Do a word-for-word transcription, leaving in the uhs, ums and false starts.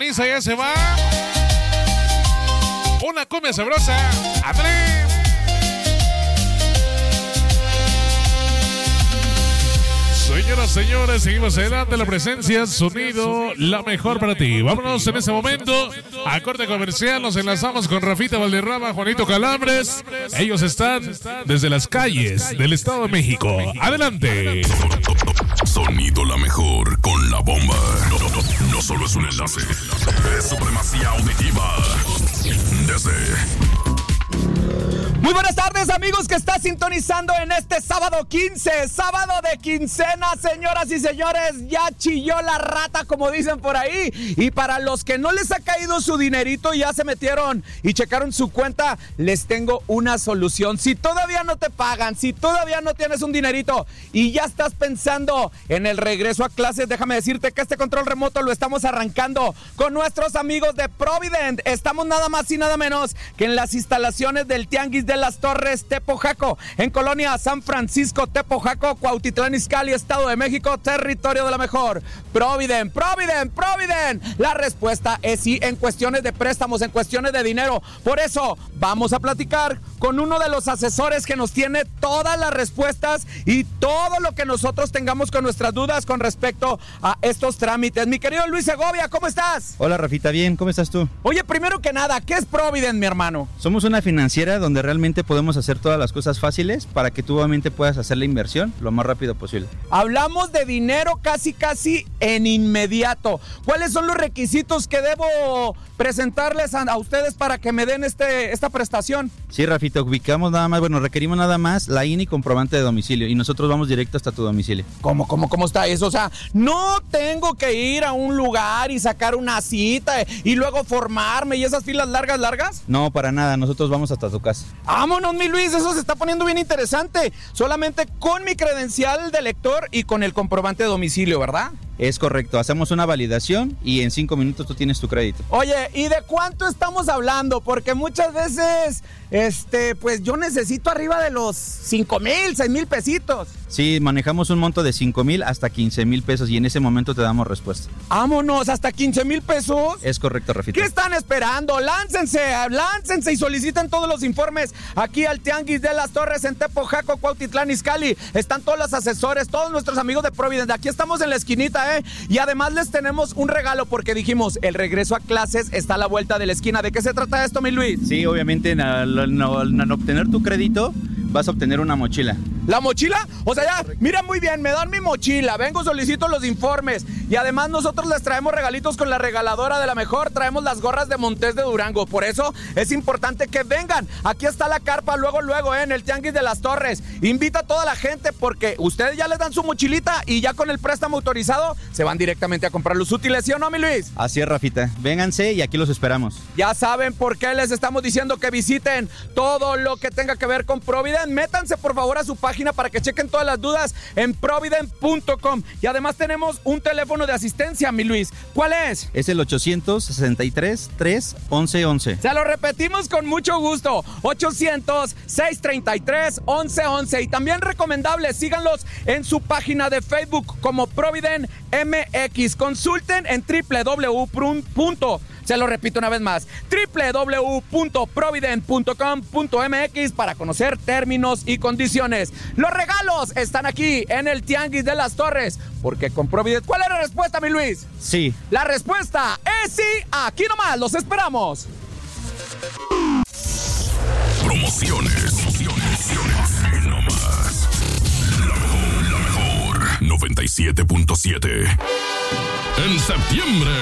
sintoniza, ya se va. Una cumbia sabrosa. Andrés. Señoras, señores, seguimos adelante. La presencia, sonido, la mejor para ti. Vámonos en ese momento a corte comercial. Nos enlazamos con Rafita Valderrama, Juanito Calambres. Ellos están desde las calles del Estado de México. Adelante. Sonido la mejor con la bomba. No, no, no, no solo es un enlace, es supremacía auditiva. Desde... Muy buenas tardes, amigos que está sintonizando en este sábado quince, sábado de quincena, señoras y señores. Ya chilló la rata, como dicen por ahí. Y para los que no les ha caído su dinerito, ya se metieron y checaron su cuenta, les tengo una solución. Si todavía no te pagan, si todavía no tienes un dinerito y ya estás pensando en el regreso a clases, déjame decirte que este control remoto lo estamos arrancando con nuestros amigos de Provident. Estamos nada más y nada menos que en las instalaciones del Tianguis de las Torres, Tepojaco, en Colonia San Francisco, Tepojaco, Cuautitlán Izcalli, Estado de México, territorio de la mejor. Provident, Provident, Provident. La respuesta es sí en cuestiones de préstamos, en cuestiones de dinero. Por eso vamos a platicar con uno de los asesores que nos tiene todas las respuestas y todo lo que nosotros tengamos con nuestras dudas con respecto a estos trámites. Mi querido Luis Segovia, ¿cómo estás? Hola, Rafita, bien, ¿cómo estás tú? Oye, primero que nada, ¿qué es Provident, mi hermano? Somos una financiera donde realmente podemos hacer todas las cosas fáciles para que tú obviamente puedas hacer la inversión lo más rápido posible. Hablamos de dinero casi casi en inmediato. ¿Cuáles son los requisitos que debo presentarles a, a ustedes para que me den este, esta prestación? Sí, Rafita, ubicamos nada más, bueno, requerimos nada más la I N E y comprobante de domicilio y nosotros vamos directo hasta tu domicilio. ¿Cómo, cómo, cómo está eso? O sea, no tengo que ir a un lugar y sacar una cita y luego formarme y esas filas largas, largas. No, para nada, nosotros vamos hasta tu casa. Vámonos, mi Luis, eso se está poniendo bien interesante. Solamente con mi credencial de lector y con el comprobante de domicilio, ¿verdad? Es correcto, hacemos una validación y en cinco minutos tú tienes tu crédito. Oye, ¿y de cuánto estamos hablando? Porque muchas veces, este, pues yo necesito arriba de los cinco mil, seis mil pesitos. Sí, manejamos un monto de cinco mil hasta quince mil pesos y en ese momento te damos respuesta. Vámonos, ¿hasta quince mil pesos? Es correcto, Rafita. ¿Qué están esperando? Láncense, láncense y soliciten todos los informes aquí al Tianguis de las Torres en Tepojaco, Cuautitlán Izcalli. Están todos los asesores, todos nuestros amigos de Provident. Aquí estamos en la esquinita, ¿eh? Y además les tenemos un regalo porque dijimos, el regreso a clases está a la vuelta de la esquina. ¿De qué se trata esto, mi Luis? Sí, obviamente, al, al, al obtener tu crédito, vas a obtener una mochila. ¿La mochila? O sea, ya, mira muy bien, me dan mi mochila, vengo, solicito los informes y además nosotros les traemos regalitos con la regaladora de la mejor, traemos las gorras de Montes de Durango, por eso es importante que vengan. Aquí está la carpa, luego, luego, eh, en el Tianguis de las Torres. Invita a toda la gente porque ustedes ya les dan su mochilita y ya con el préstamo autorizado se van directamente a comprar los útiles, ¿sí o no, mi Luis? Así es, Rafita, vénganse y aquí los esperamos. Ya saben por qué les estamos diciendo que visiten todo lo que tenga que ver con Provident. Métanse por favor a su página para que chequen todas las dudas en provident punto com. Y además tenemos un teléfono de asistencia, mi Luis. ¿Cuál es? Es el ochocientos sesenta y tres, tres, once, once. Se lo repetimos con mucho gusto. ochocientos, seiscientos treinta y tres, once, once. Y también recomendable, síganlos en su página de Facebook como Provident M X. Consulten en doble u doble u doble u punto Se lo repito una vez más, doble u doble u doble u punto provident punto com punto m x para conocer términos y condiciones. Los regalos están aquí en el Tianguis de las Torres, porque con Provident... ¿Cuál es la respuesta, mi Luis? Sí. La respuesta es sí. Aquí nomás, los esperamos. Promociones. Promociones. Aquí nomás. La mejor, la mejor. noventa y siete punto siete. En septiembre,